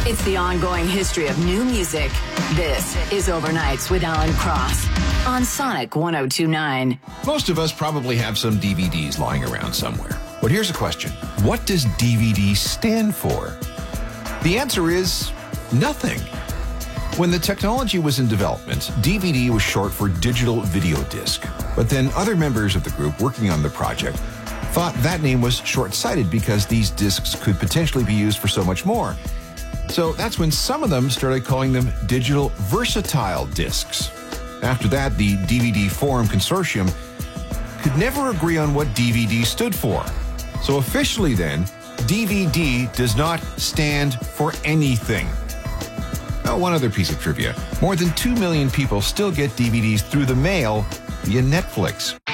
It's the ongoing history of new music. This is Overnights with Alan Cross on Sonic 102.9. Most of us probably have some DVDs lying around somewhere. But here's a question. What does DVD stand for? The answer is nothing. When the technology was in development, DVD was short for digital video disc. But then other members of the group working on the project thought that name was short-sighted because these discs could potentially be used for so much more. So that's when some of them started calling them digital versatile discs. After that, the DVD Forum Consortium could never agree on what DVD stood for. So officially then, DVD does not stand for anything. Oh, one other piece of trivia. More than 2 million people still get DVDs through the mail via Netflix.